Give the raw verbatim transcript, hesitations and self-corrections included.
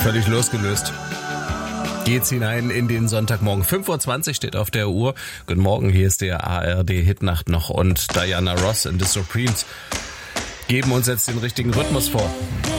Völlig losgelöst. Geht's hinein in den Sonntagmorgen. fünf Uhr zwanzig steht auf der Uhr. Guten Morgen, hier ist der A R D-Hitnacht noch und Diana Ross and the Supremes geben uns jetzt den richtigen Rhythmus vor.